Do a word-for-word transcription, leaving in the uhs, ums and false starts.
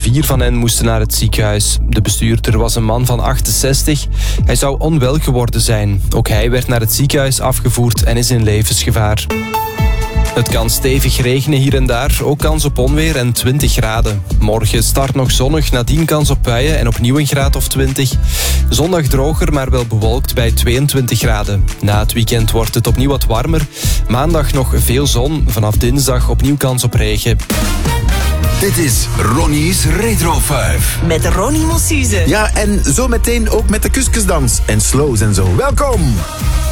Vier van hen moesten naar het ziekenhuis. De bestuurder was een man van achtenzestig. Hij zou onwel geworden zijn. Ook hij werd naar het ziekenhuis afgevoerd en is in levensgevaar. Het kan stevig regenen hier en daar, ook kans op onweer en twintig graden. Morgen start nog zonnig, nadien kans op buien en opnieuw een graad of twintig. Zondag droger, maar wel bewolkt bij tweeëntwintig graden. Na het weekend wordt het opnieuw wat warmer. Maandag nog veel zon, vanaf dinsdag opnieuw kans op regen. Dit is Ronnie's Retro vijf. Met Ronnie Mossuze. Ja, en zo meteen ook met de kuskusdans en slows en zo. Welkom!